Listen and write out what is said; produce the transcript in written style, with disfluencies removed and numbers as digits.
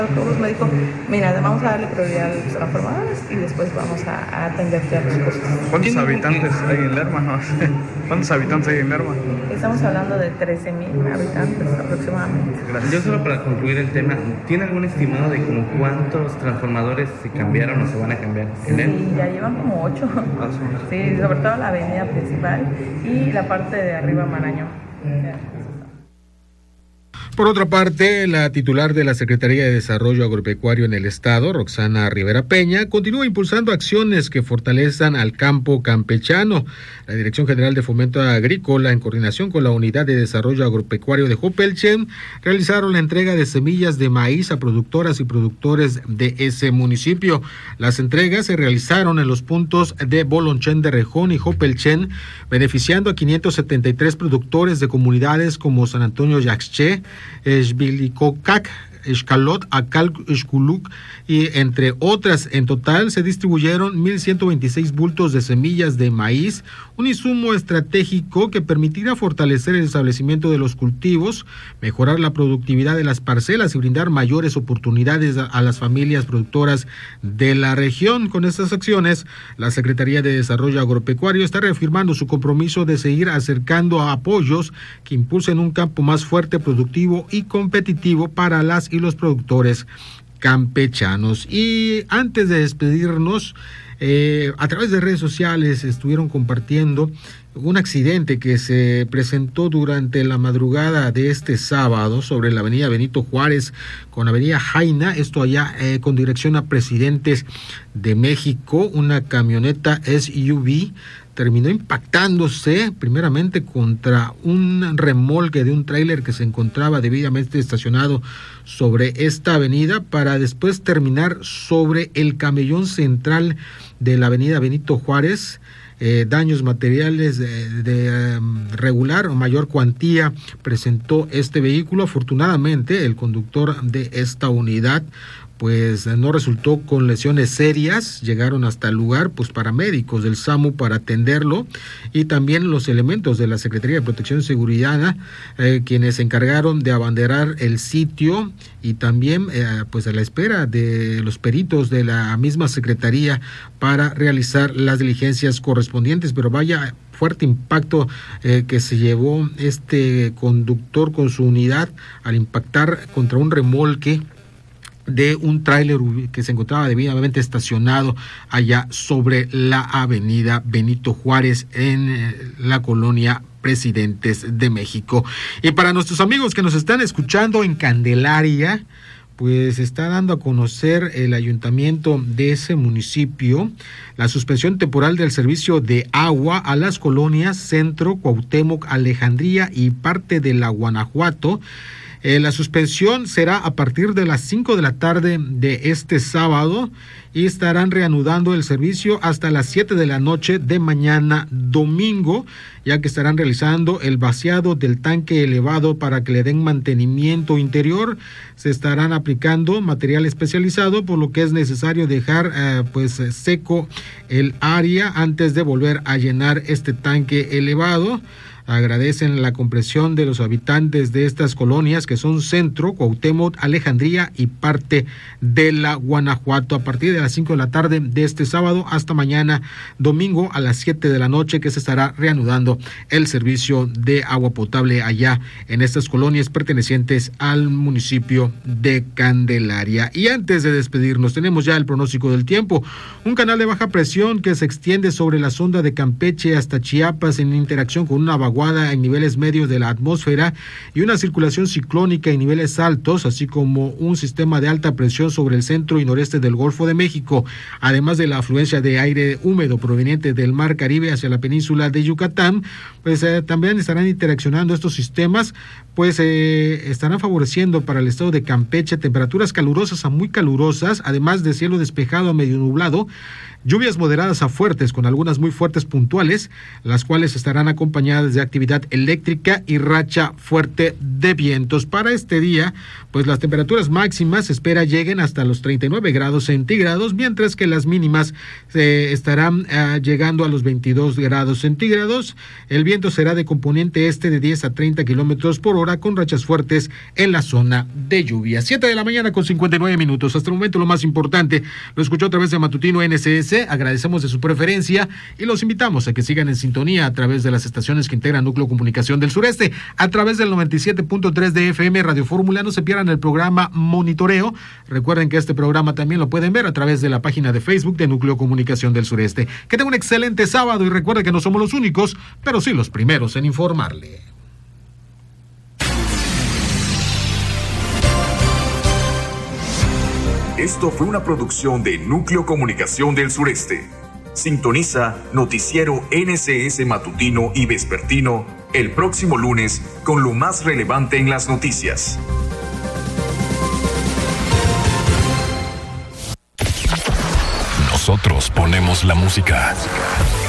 Me dijo, mira, vamos a darle prioridad a los transformadores y después vamos a atenderte a los costos. ¿Cuántos habitantes hay en Lerma? ¿Cuántos habitantes hay en Lerma? Estamos hablando de 13,000 habitantes aproximadamente. Gracias. Yo solo para concluir el tema, ¿tiene algún estimado de como cuántos transformadores se cambiaron o se van a cambiar? Sí, ya llevan como 8. Sí, sobre todo la avenida principal y la parte de arriba Marañón. Por otra parte, la titular de la Secretaría de Desarrollo Agropecuario en el Estado, Roxana Rivera Peña, continúa impulsando acciones que fortalezcan al campo campechano. La Dirección General de Fomento Agrícola, en coordinación con la Unidad de Desarrollo Agropecuario de Jopelchen, realizaron la entrega de semillas de maíz a productoras y productores de ese municipio. Las entregas se realizaron en los puntos de Bolonchen de Rejón y Jopelchen, beneficiando a 573 productores de comunidades como San Antonio Yaxché, Xbilicocac, Xcalot, Acal, Xculuc y entre otras. En total se distribuyeron 1,126 bultos de semillas de maíz, un insumo estratégico que permitirá fortalecer el establecimiento de los cultivos, mejorar la productividad de las parcelas y brindar mayores oportunidades a las familias productoras de la región. Con estas acciones, la Secretaría de Desarrollo Agropecuario está reafirmando su compromiso de seguir acercando a apoyos que impulsen un campo más fuerte, productivo y competitivo para las y los productores campechanos. Y antes de despedirnos, a través de redes sociales estuvieron compartiendo un accidente que se presentó durante la madrugada de este sábado sobre la avenida Benito Juárez con avenida Jaina, esto allá con dirección a Presidentes de México. Una camioneta SUV terminó impactándose primeramente contra un remolque de un tráiler que se encontraba debidamente estacionado sobre esta avenida, para después terminar sobre el camellón central de la avenida Benito Juárez. Daños materiales de regular o mayor cuantía presentó este vehículo. Afortunadamente, el conductor de esta unidad pues no resultó con lesiones serias. Llegaron hasta el lugar pues paramédicos del SAMU para atenderlo, y también los elementos de la Secretaría de Protección y Seguridad, quienes se encargaron de abanderar el sitio, y también pues a la espera de los peritos de la misma Secretaría para realizar las diligencias correspondientes. Pero vaya fuerte impacto que se llevó este conductor con su unidad al impactar contra un remolque de un tráiler que se encontraba debidamente estacionado allá sobre la avenida Benito Juárez en la colonia Presidentes de México. Y para nuestros amigos que nos están escuchando en Candelaria, pues está dando a conocer el ayuntamiento de ese municipio la suspensión temporal del servicio de agua a las colonias Centro, Cuauhtémoc, Alejandría y parte de la Guanajuato. La suspensión será a partir de las 5 de la tarde de este sábado, y estarán reanudando el servicio hasta las 7 de la noche de mañana domingo, ya que estarán realizando el vaciado del tanque elevado para que le den mantenimiento interior. Se estarán aplicando material especializado, por lo que es necesario dejar seco el área antes de volver a llenar este tanque elevado. Agradecen la comprensión de los habitantes de estas colonias, que son Centro, Cuauhtémoc, Alejandría y parte de la Guanajuato, a partir de las 5 de la tarde de este sábado hasta mañana domingo a las 7 de la noche, que se estará reanudando el servicio de agua potable allá en estas colonias pertenecientes al municipio de Candelaria. Y antes de despedirnos, tenemos ya el pronóstico del tiempo. Un canal de baja presión que se extiende sobre la sonda de Campeche hasta Chiapas en interacción con una vaguada en niveles medios de la atmósfera y una circulación ciclónica en niveles altos, así como un sistema de alta presión sobre el centro y noreste del Golfo de México, además de la afluencia de aire húmedo proveniente del Mar Caribe hacia la península de Yucatán, pues también estarán interaccionando estos sistemas, pues estarán favoreciendo para el estado de Campeche temperaturas calurosas a muy calurosas, además de cielo despejado a medio nublado, lluvias moderadas a fuertes con algunas muy fuertes puntuales, las cuales estarán acompañadas de de actividad eléctrica y racha fuerte de vientos. Para este día, pues las temperaturas máximas se espera lleguen hasta los 39 grados centígrados, mientras que las mínimas estarán llegando a los 22 grados centígrados. El viento será de componente este de 10 a 30 kilómetros por hora, con rachas fuertes en la zona de lluvia. 7 de la mañana con 59 minutos. Hasta el momento lo más importante lo escuchó a través de Matutino NSS. Agradecemos de su preferencia y los invitamos a que sigan en sintonía a través de las estaciones que integran Núcleo Comunicación del Sureste, a través del 97.3 de FM Radio Fórmula. No se pierdan el programa Monitoreo. Recuerden que este programa también lo pueden ver a través de la página de Facebook de Núcleo Comunicación del Sureste. Que tengan un excelente sábado y recuerden que no somos los únicos, pero sí los primeros en informarle. Esto fue una producción de Núcleo Comunicación del Sureste. Sintoniza Noticiero NSS Matutino y Vespertino el próximo lunes con lo más relevante en las noticias. Nosotros ponemos la música.